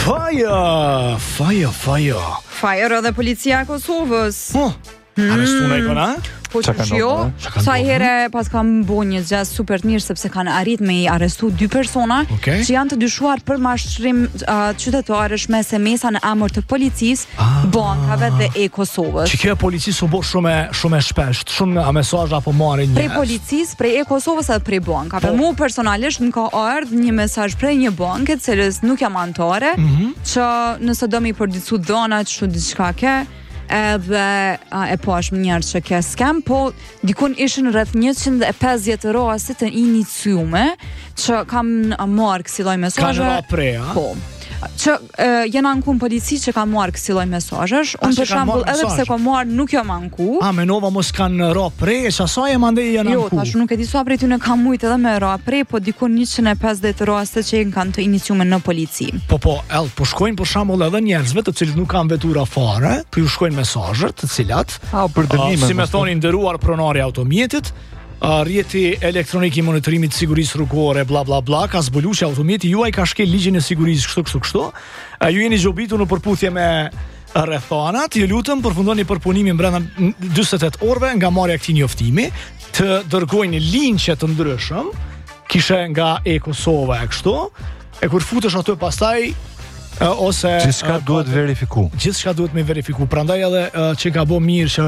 Fire dhe policia e Kosovës. Arrestuar e kanë? Po sa herë pas kam bën një gjë super të mirë sepse kanë arrit me i arrestu 2 persona që janë të dyshuar për mashtrim qytetarësh me SMS-a në emër të policisë, bankave dhe e Kosovës. Që kjo policisë u bë shumë e shpesht, shumë mesazhe apo marrin njerëz. Prej policisë, prej e Kosovës edhe prej bankave. Mu personalisht më ka ardhur një mesazh prej një banke, cilës nuk jam anëtare, që nëse do mi përdicu dhona çu diçka ke, edhe e pashmë njerë që ke scam, po dikun ishin rreth 150 raste të iniciume që kam marrë kësi lloj mesazhe. Kanë raprea? Po. Që jena anku në polici që kam marrë kësi lloj mesazhesh. Unë për shembull edhe pse kam marrë nuk jam anku. Menova mos kanë rapre, që asaj e mandej janë anku. Jo, tash nuk e di sa prej tyne kam mujt edhe me rapre, po dikun 150 raste që kanë të iniciume në polici. Po shkojnë për shembull edhe njerëzve të cilët nuk kanë vetura fare, po ju shkojnë mesazhe të cilat për dënime, si më thoni nderuar pronari automjetit, rrjeti elektronik i monitorimit të sigurisë rrugore bla bla bla ka zbuluar që automjeti juaj ka shkel ligjin e sigurisë kështu. Ju jeni zgjobitur në përputhje me rrethonat, ju lutem përfundoni përpunimin brenda 48 orëve nga marrja e këtij njoftimi, të dërgojnë linqe të ndryshëm, kishe nga e Kosova e kështu, e kur futesh aty pastaj ose gjithçka duhet verifiku. Gjithçka duhet me verifiku. Prandaj edhe që ka bë mirë që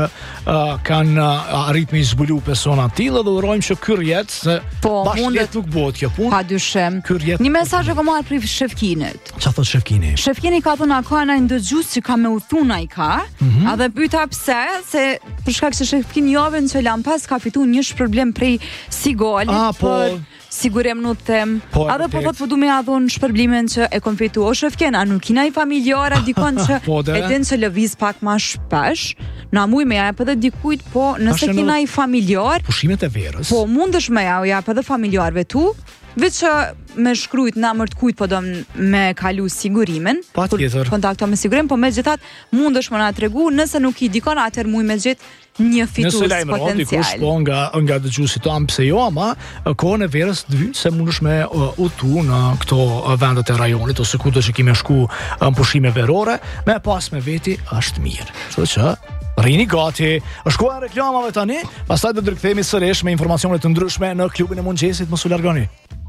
kanë arrit me zbulu persona të tillë dhe urojmë që ky rjet se bashkëlet nuk bëhet kjo punë. Padyshim. Një mesazh që kam marrë prej Shefkinit. Çfarë thot Shefkini? Shefkini ka thënë ka në ndëgjues që ka me udhun ai ka, edhe pyeta pse, se për shkak se Shefkini javën që lan pas ka fituar një shpërblim prej Sigalit për sigurim nuk them. Edhe po du me adhon shpërblimin që e kom fitu. O Shefken, a nuk kina i familjara dikon që e din që lëviz pak ma shpesh, na muj me jap edhe dikujt, po nëse kina i familjar, pushimet e verës. Po mundesh me jap edhe familjarve tu, veç që me shkrujt në emër të kujt po do me kalu sigurimin, kontakto me sigurim, po me gjithat mundesh me na tregu, nëse nuk i dikon atër muj me gjithë një fitus potencial. Nëse lajmëron dikush po nga dëgjuesit tam pse jo, ama kohën e verës të vjen se mundesh me udhtu në këto vendet e rajonit ose kudo që kime shku në pushime verore, me pas me veti është mirë. Kështu që rrini gati. Është koha e reklamave tani, pastaj do të rikthehemi sërish me informacione të ndryshme në klubin e mëngjesit, mos u largoni.